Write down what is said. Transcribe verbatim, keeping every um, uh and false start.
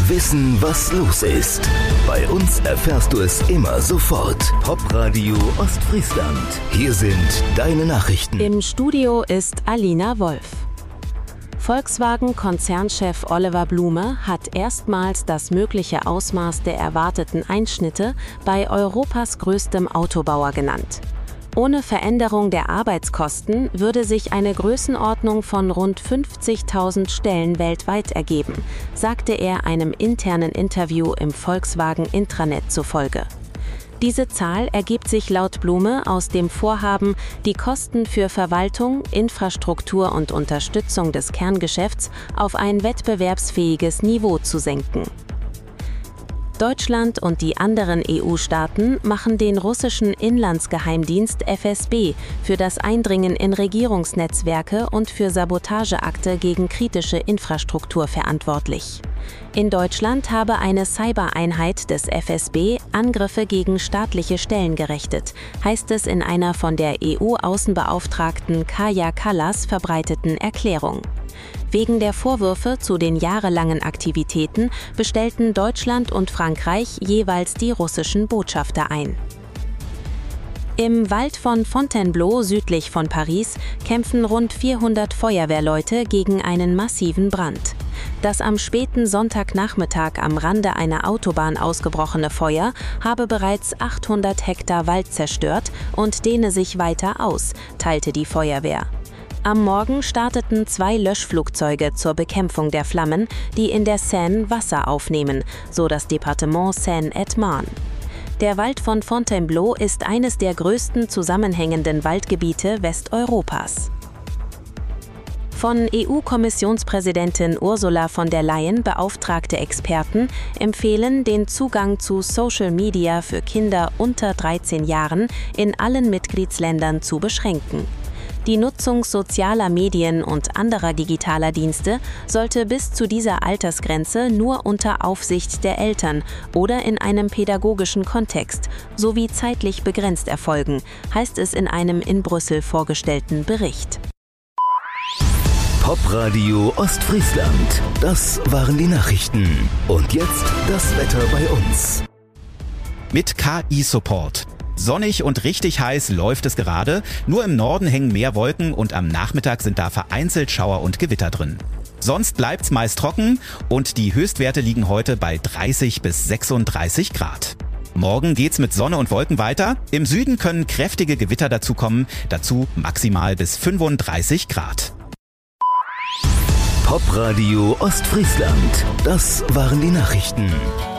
Wissen, was los ist. Bei uns erfährst du es immer sofort. Popradio Ostfriesland. Hier sind deine Nachrichten. Im Studio ist Alina Wolf. Volkswagen-Konzernchef Oliver Blume hat erstmals das mögliche Ausmaß der erwarteten Einschnitte bei Europas größtem Autobauer genannt. Ohne Veränderung der Arbeitskosten würde sich eine Größenordnung von rund fünfzigtausend Stellen weltweit ergeben, sagte er einem internen Interview im Volkswagen-Intranet zufolge. Diese Zahl ergibt sich laut Blume aus dem Vorhaben, die Kosten für Verwaltung, Infrastruktur und Unterstützung des Kerngeschäfts auf ein wettbewerbsfähiges Niveau zu senken. Deutschland und die anderen E U-Staaten machen den russischen Inlandsgeheimdienst F S B für das Eindringen in Regierungsnetzwerke und für Sabotageakte gegen kritische Infrastruktur verantwortlich. In Deutschland habe eine Cybereinheit des F S B Angriffe gegen staatliche Stellen gerichtet, heißt es in einer von der E U-Außenbeauftragten Kaja Kallas verbreiteten Erklärung. Wegen der Vorwürfe zu den jahrelangen Aktivitäten bestellten Deutschland und Frankreich jeweils die russischen Botschafter ein. Im Wald von Fontainebleau südlich von Paris kämpfen rund vierhundert Feuerwehrleute gegen einen massiven Brand. Das am späten Sonntagnachmittag am Rande einer Autobahn ausgebrochene Feuer habe bereits achthundert Hektar Wald zerstört und dehne sich weiter aus, teilte die Feuerwehr. Am Morgen starteten zwei Löschflugzeuge zur Bekämpfung der Flammen, die in der Seine Wasser aufnehmen, so das Departement Seine-et-Marne. Der Wald von Fontainebleau ist eines der größten zusammenhängenden Waldgebiete Westeuropas. Von E U-Kommissionspräsidentin Ursula von der Leyen beauftragte Experten empfehlen, den Zugang zu Social Media für Kinder unter dreizehn Jahren in allen Mitgliedsländern zu beschränken. Die Nutzung sozialer Medien und anderer digitaler Dienste sollte bis zu dieser Altersgrenze nur unter Aufsicht der Eltern oder in einem pädagogischen Kontext sowie zeitlich begrenzt erfolgen, heißt es in einem in Brüssel vorgestellten Bericht. Popradio Ostfriesland. Das waren die Nachrichten. Und jetzt das Wetter bei uns. Mit K I-Support. Sonnig und richtig heiß läuft es gerade, nur im Norden hängen mehr Wolken und am Nachmittag sind da vereinzelt Schauer und Gewitter drin. Sonst bleibt's meist trocken und die Höchstwerte liegen heute bei dreißig bis sechsunddreißig Grad. Morgen geht's mit Sonne und Wolken weiter. Im Süden können kräftige Gewitter dazukommen, dazu maximal bis fünfunddreißig Grad. Popradio Ostfriesland. Das waren die Nachrichten.